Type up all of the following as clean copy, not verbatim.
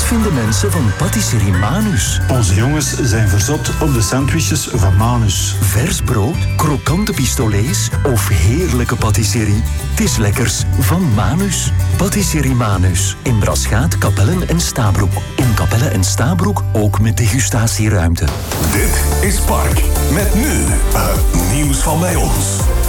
vinden mensen van Patisserie Manus. Onze jongens zijn verzot op de sandwiches van Manus. Vers brood, krokante pistolets of heerlijke patisserie. Het is lekkers van Manus. Patisserie Manus. In Braschaat, Kapellen en Stabroek. In Kapellen en Stabroek ook met degustatieruimte. Dit is Park. Met nu het nieuws van bij ons.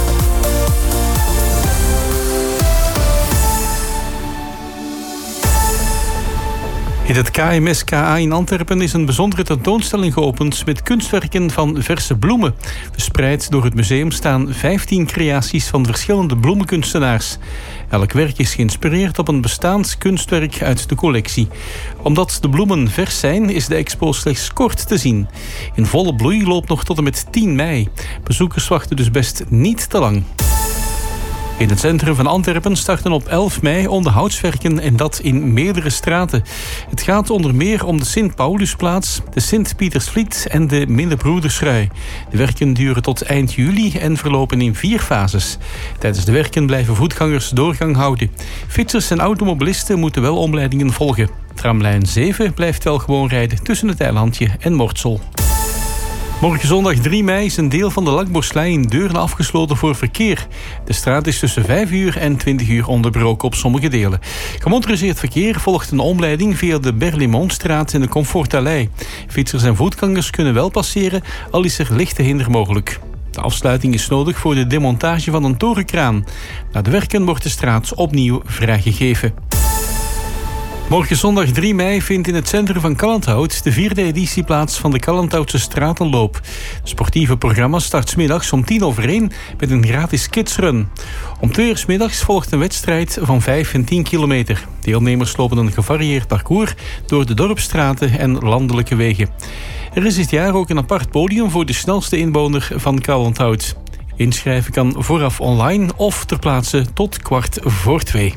In het KMS-KA in Antwerpen is een bijzondere tentoonstelling geopend met kunstwerken van verse bloemen. Verspreid door het museum staan 15 creaties van verschillende bloemenkunstenaars. Elk werk is geïnspireerd op een bestaand kunstwerk uit de collectie. Omdat de bloemen vers zijn, is de expo slechts kort te zien. In volle bloei loopt nog tot en met 10 mei. Bezoekers wachten dus best niet te lang. In het centrum van Antwerpen starten op 11 mei onderhoudswerken en dat in meerdere straten. Het gaat onder meer om de Sint-Paulusplaats, de Sint-Pietersvliet en de Minnebroedersrui. De werken duren tot eind juli en verlopen in 4 fases. Tijdens de werken blijven voetgangers doorgang houden. Fietsers en automobilisten moeten wel omleidingen volgen. Tramlijn 7 blijft wel gewoon rijden tussen het eilandje en Mortsel. Morgen zondag 3 mei is een deel van de Lakborslei in Deurne afgesloten voor verkeer. De straat is tussen 5 uur en 20 uur onderbroken op sommige delen. Gemotoriseerd verkeer volgt een omleiding via de Berlimonstraat en de Comfortalei. Fietsers en voetgangers kunnen wel passeren, al is er lichte hinder mogelijk. De afsluiting is nodig voor de demontage van een torenkraan. Na de werken wordt de straat opnieuw vrijgegeven. Morgen zondag 3 mei vindt in het centrum van Kalenthout de 4e editie plaats van de Kalenthoutse Stratenloop. Het sportieve programma start 's middags om 1:10 met een gratis kidsrun. Om 2 uur 's middags volgt een wedstrijd van 5 en 10 kilometer. Deelnemers lopen een gevarieerd parcours door de dorpsstraten en landelijke wegen. Er is dit jaar ook een apart podium voor de snelste inwoner van Kalenthout. Inschrijven kan vooraf online of ter plaatse tot 1:15.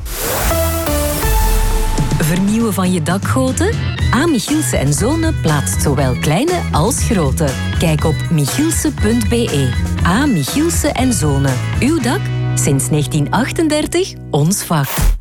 Vernieuwen van je dakgoten? A. Michielse en Zonen plaatst zowel kleine als grote. Kijk op michielse.be. A. Michielse en Zonen. Uw dak? Sinds 1938 ons vak.